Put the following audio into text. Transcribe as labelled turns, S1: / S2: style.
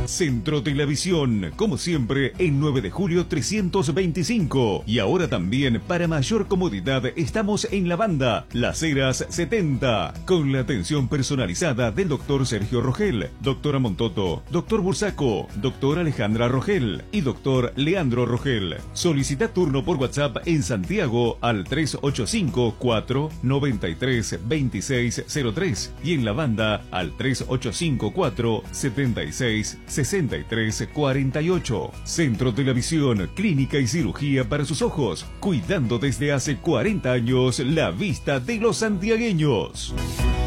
S1: Centro de la Visión, como siempre, en 9 de julio 325. Y ahora también, para mayor comodidad, estamos en la banda Las Heras 70, con la atención personalizada del doctor Sergio Rogel, doctora Montoto, doctor Bursaco, doctora Alejandra Rogel y doctor Leandro Rogel. Solicita turno por WhatsApp en Santiago al 385-493-2603 y en la banda al 3854-76-6348. Centro de la Visión, clínica y cirugía para sus ojos, cuidando desde hace 40 años la vista de los santiagueños.